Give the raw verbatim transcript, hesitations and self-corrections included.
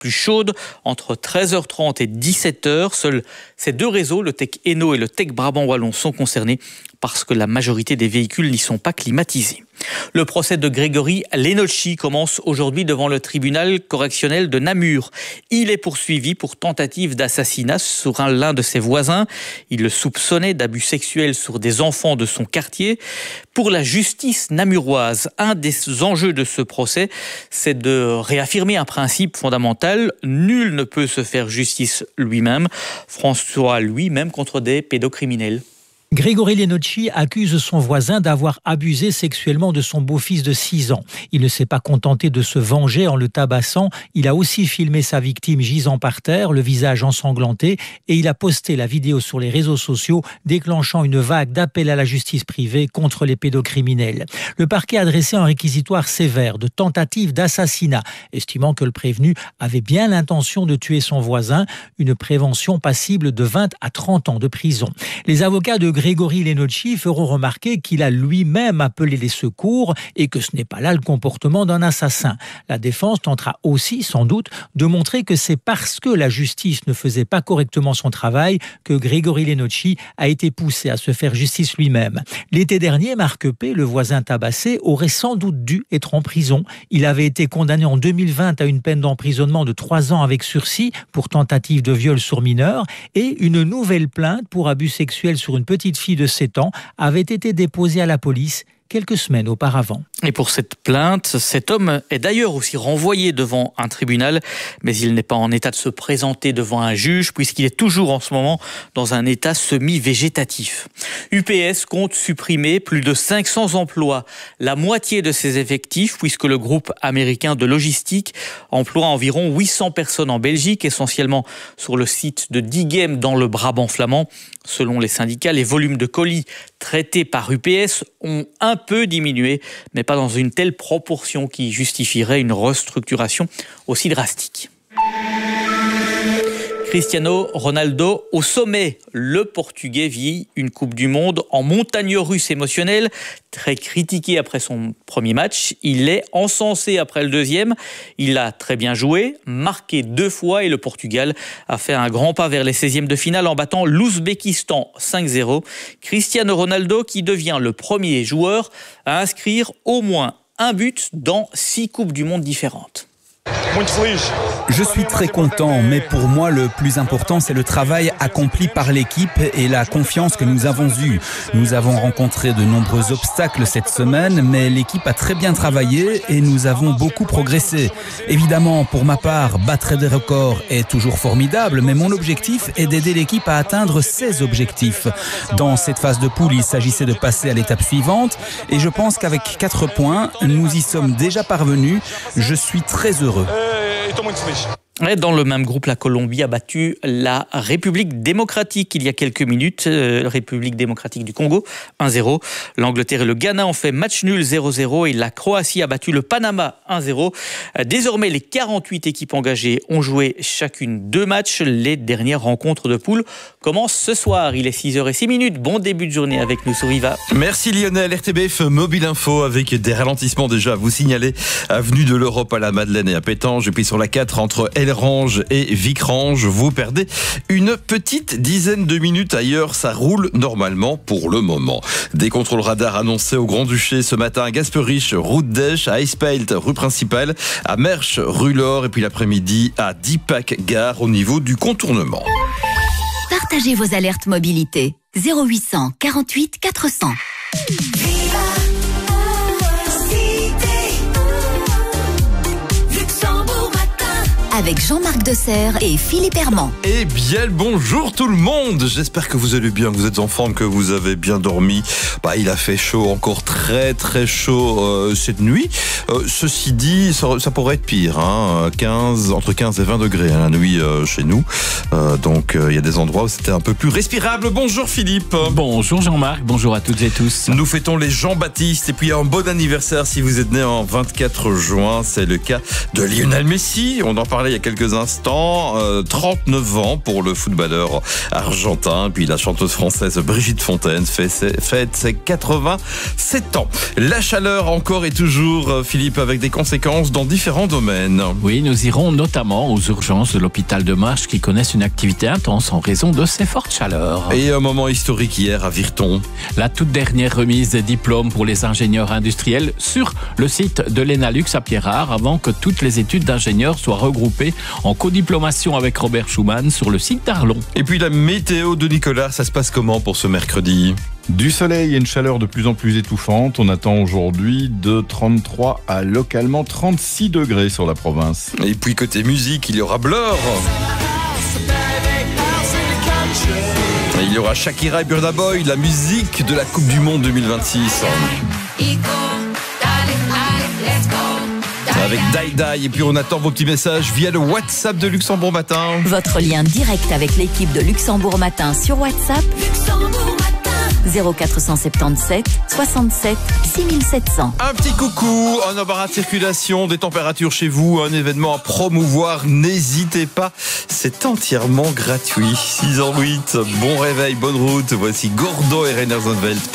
plus chaude entre treize heures trente et dix-sept heures. Seuls ces deux réseaux, le Tech Hainaut et le Tech Brabant Wallon, sont concernés parce que la majorité des véhicules n'y sont pas climatisés. Le procès de Grégory Lenotchi commence aujourd'hui devant le tribunal correctionnel de Namur. Il est poursuivi pour tentative d'assassinat sur un, l'un de ses voisins. Il le soupçonnait d'abus sexuels sur des enfants de son quartier. Pour la justice namuroise, un des enjeux de ce procès, c'est de réaffirmer un principe fondamental. Nul ne peut se faire justice lui-même. François lui-même contre des pédocriminels. Grégory Lenotchi accuse son voisin d'avoir abusé sexuellement de son beau-fils de six ans. Il ne s'est pas contenté de se venger en le tabassant. Il a aussi filmé sa victime gisant par terre, le visage ensanglanté, et il a posté la vidéo sur les réseaux sociaux, déclenchant une vague d'appels à la justice privée contre les pédocriminels. Le parquet a dressé un réquisitoire sévère de tentative d'assassinat, estimant que le prévenu avait bien l'intention de tuer son voisin, une prévention passible de vingt à trente ans de prison. Les avocats de Grégory Lenotchi feront remarquer qu'il a lui-même appelé les secours et que ce n'est pas là le comportement d'un assassin. La défense tentera aussi, sans doute, de montrer que c'est parce que la justice ne faisait pas correctement son travail que Grégory Lenotchi a été poussé à se faire justice lui-même. L'été dernier, Marc P., le voisin tabassé, aurait sans doute dû être en prison. Il avait été condamné en deux mille vingt à une peine d'emprisonnement de trois ans avec sursis pour tentative de viol sur mineur et une nouvelle plainte pour abus sexuels sur une petite fille de sept ans avait été déposée à la police quelques semaines auparavant. Et pour cette plainte, cet homme est d'ailleurs aussi renvoyé devant un tribunal, mais il n'est pas en état de se présenter devant un juge puisqu'il est toujours en ce moment dans un état semi-végétatif. U P S compte supprimer plus de cinq cents emplois, la moitié de ses effectifs, puisque le groupe américain de logistique emploie environ huit cents personnes en Belgique, essentiellement sur le site de Diegem dans le Brabant flamand. Selon les syndicats, les volumes de colis traités par U P S ont un peu diminué, mais pas dans une telle proportion qui justifierait une restructuration aussi drastique. Cristiano Ronaldo au sommet. Le Portugais vit une Coupe du Monde en montagne russe émotionnelle. Très critiqué après son premier match, il est encensé après le deuxième. Il a très bien joué, marqué deux fois et le Portugal a fait un grand pas vers les seizièmes de finale en battant l'Ouzbékistan cinq zéro. Cristiano Ronaldo qui devient le premier joueur à inscrire au moins un but dans six Coupes du Monde différentes. Je suis très content, mais pour moi le plus important c'est le travail accompli par l'équipe et la confiance que nous avons eue. Nous avons rencontré de nombreux obstacles cette semaine, mais l'équipe a très bien travaillé et nous avons beaucoup progressé. Évidemment, pour ma part, battre des records est toujours formidable, mais mon objectif est d'aider l'équipe à atteindre ses objectifs. Dans cette phase de poule, il s'agissait de passer à l'étape suivante et je pense qu'avec quatre points, nous y sommes déjà parvenus. Je suis très heureux. Dans le même groupe, la Colombie a battu la République démocratique il y a quelques minutes, euh, République démocratique du Congo, un zéro. L'Angleterre et le Ghana ont fait match nul zéro zéro et la Croatie a battu le Panama un zéro. Désormais, les quarante-huit équipes engagées ont joué chacune deux matchs. Les dernières rencontres de poule commencent ce soir. Il est six heures six minutes. Bon début de journée avec nous sur Riva. Merci Lionel. R T B F Mobile Info avec des ralentissements déjà à vous signaler. Avenue de l'Europe à la Madeleine et à Pétange. Et puis sur la quatre entre Elrange et Vicrange, vous perdez une petite dizaine de minutes. Ailleurs, ça roule normalement pour le moment. Des contrôles radars annoncés au Grand-Duché ce matin à Gasperich, route d'Esch, à Espelt, rue principale, à Mersch, rue Laure, et puis l'après-midi à Dipac, gare au niveau du contournement. Partagez vos alertes mobilité. zéro huit cent quarante-huit quatre cents. Avec Jean-Marc Desserre et Philippe Herman. Eh bien, bonjour tout le monde. J'espère que vous allez bien, que vous êtes en forme, que vous avez bien dormi. Bah, il a fait chaud, encore très très chaud euh, cette nuit. Euh, ceci dit, ça, ça pourrait être pire. Hein, quinze, entre quinze et vingt degrés hein, la nuit euh, chez nous. Euh, donc, il euh, y a des endroits où c'était un peu plus respirable. Bonjour Philippe. Bonjour Jean-Marc, bonjour à toutes et tous. Nous fêtons les Jean-Baptiste et puis un bon anniversaire si vous êtes né en vingt-quatre juin. C'est le cas de Lionel Messi. On en parlait il y a quelques instants. Euh, trente-neuf ans pour le footballeur argentin. Puis la chanteuse française Brigitte Fontaine fête ses quatre-vingt-sept ans. La chaleur encore et toujours, Philippe, avec des conséquences dans différents domaines. Oui, nous irons notamment aux urgences de l'hôpital de Marche qui connaissent une activité intense en raison de ces fortes chaleurs. Et un moment historique hier à Virton. La toute dernière remise des diplômes pour les ingénieurs industriels sur le site de l'Enalux à Pierrard avant que toutes les études d'ingénieurs soient regroupées en codiplomation avec Robert Schumann sur le site d'Arlon. Et puis la météo de Nicolas, ça se passe comment pour ce mercredi ? Du soleil et une chaleur de plus en plus étouffante. On attend aujourd'hui de trente-trois à localement trente-six degrés sur la province. Et puis côté musique, il y aura Blur. Et il y aura Shakira et Burna Boy, la musique de la Coupe du Monde deux mille vingt-six. Avec Die Die. Et puis on attend vos petits messages via le WhatsApp de Luxembourg Matin. Votre lien direct avec l'équipe de Luxembourg Matin sur WhatsApp. zéro quatre cent soixante-dix-sept soixante-sept six mille sept cents. Un petit coucou, un embarras de circulation, des températures chez vous, un événement à promouvoir, n'hésitez pas, c'est entièrement gratuit. six heures huit, bon réveil, bonne route, voici Gordo et Rainer Zonneveld.